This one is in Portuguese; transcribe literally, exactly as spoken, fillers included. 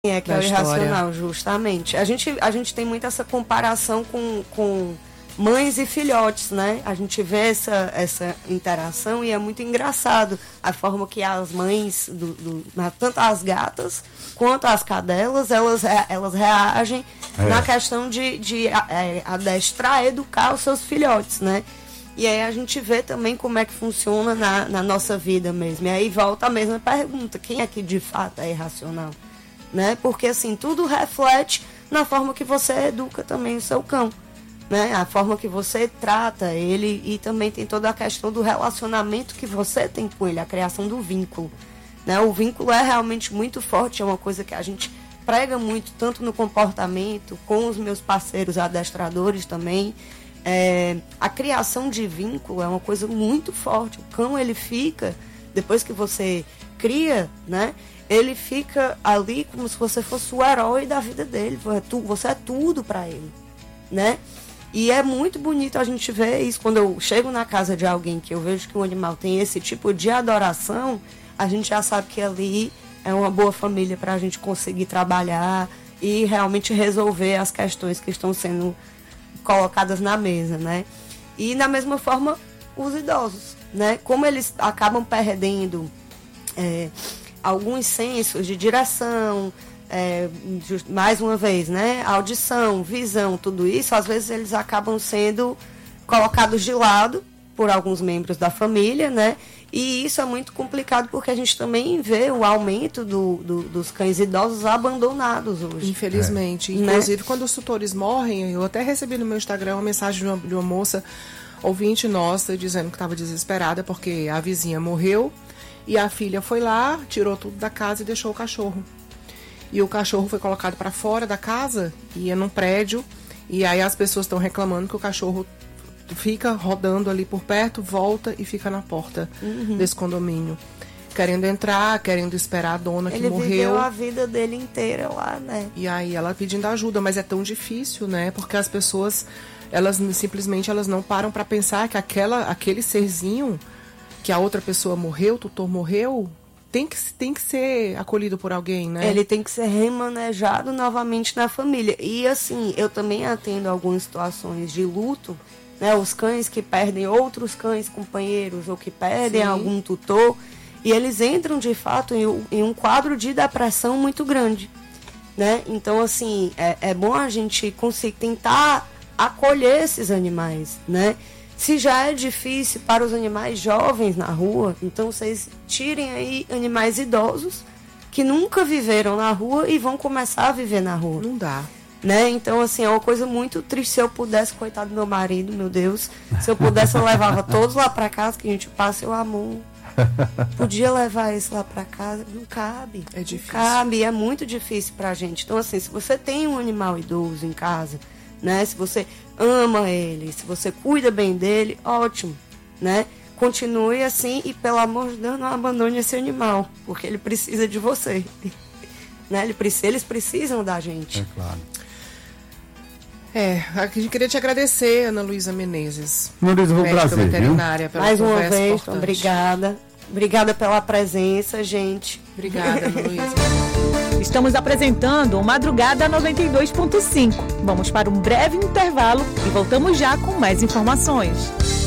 É que é o irracional, justamente. A gente, a gente tem muito essa comparação com, com mães e filhotes, né? A gente vê essa, essa interação e é muito engraçado a forma que as mães, do, do, tanto as gatas quanto as cadelas, elas, elas reagem é. na questão de, de é, adestrar, educar os seus filhotes, né? E aí a gente vê também como é que funciona na, na nossa vida mesmo. E aí volta a mesma pergunta, quem é que de fato é irracional? Né? Porque assim, tudo reflete na forma que você educa também o seu cão, né? A forma que você trata ele, e também tem toda a questão do relacionamento que você tem com ele, a criação do vínculo, né? O vínculo é realmente muito forte, é uma coisa que a gente prega muito, tanto no comportamento, com os meus parceiros adestradores também. É, a criação de vínculo é uma coisa muito forte. O cão, ele fica, depois que você cria, né? Ele fica ali como se você fosse o herói da vida dele. Você é tudo para ele, né? E é muito bonito a gente ver isso. Quando eu chego na casa de alguém que eu vejo que o animal tem esse tipo de adoração, a gente já sabe que ali é uma boa família para a gente conseguir trabalhar e realmente resolver as questões que estão sendo colocadas na mesa, né? E da mesma forma, os idosos, né? Como eles acabam perdendo... É, alguns sensos de direção, é, de, mais uma vez, né, audição, visão, tudo isso, às vezes eles acabam sendo colocados de lado por alguns membros da família, né, e isso é muito complicado porque a gente também vê o aumento do, do, dos cães idosos abandonados hoje. Infelizmente. É. Inclusive, né? Quando os tutores morrem, eu até recebi no meu Instagram uma mensagem de uma, de uma moça, ouvinte nossa, dizendo que estava desesperada porque a vizinha morreu. E a filha foi lá, tirou tudo da casa e deixou o cachorro. E o cachorro foi colocado para fora da casa, ia num prédio, e aí as pessoas estão reclamando que o cachorro fica rodando ali por perto, volta e fica na porta uhum. desse condomínio. Querendo entrar, querendo esperar a dona que Ele morreu. Ele viveu a vida dele inteira lá, né? E aí ela pedindo ajuda, mas é tão difícil, né? Porque as pessoas, elas simplesmente elas não param para pensar que aquela, aquele serzinho... que a outra pessoa morreu, o tutor morreu, tem que, tem que ser acolhido por alguém, né? Ele tem que ser remanejado novamente na família. E assim, eu também atendo algumas situações de luto, né? Os cães que perdem outros cães companheiros ou que perdem Sim. algum tutor, e eles entram de fato em, em um quadro de depressão muito grande, né? Então assim, é, é bom a gente conseguir tentar acolher esses animais, né? Se já é difícil para os animais jovens na rua, então vocês tirem aí animais idosos que nunca viveram na rua e vão começar a viver na rua. Não dá. Né? Então, assim, é uma coisa muito triste. Se eu pudesse, coitado do meu marido, meu Deus, se eu pudesse, eu levava todos lá para casa, que a gente passa, eu amo. Podia levar esse lá para casa, não cabe. É difícil. Não cabe, é muito difícil pra gente. Então, assim, se você tem um animal idoso em casa, né? Se você ama ele, se você cuida bem dele, ótimo, né? Continue assim e, pelo amor de Deus, não abandone esse animal, porque ele precisa de você, né? Ele precisa, eles precisam da gente. É claro. É, a gente queria te agradecer, Ana Luísa Menezes. Ana Luísa, foi um prazer, veterinária, pela Mais uma conversa vez, importante. obrigada. Obrigada pela presença, gente. Obrigada, Ana Luísa. Estamos apresentando o Madrugada noventa e dois ponto cinco. Vamos para um breve intervalo e voltamos já com mais informações.